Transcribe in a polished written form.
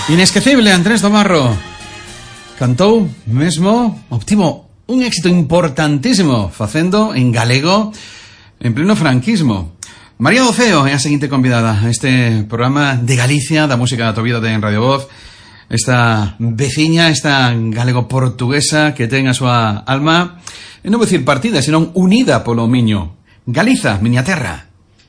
Inesquecible Andrés do Marro. Cantou mesmo, obtivo un éxito importantísimo facendo en galego en pleno franquismo. María Doceo é a seguinte convidada a este programa de Galicia, da música da tua vida en Radio Voz. Esta veciña, esta galego-portuguesa que ten a súa alma, non vou dicir partida, senón unida polo miño. Galiza, miña terra.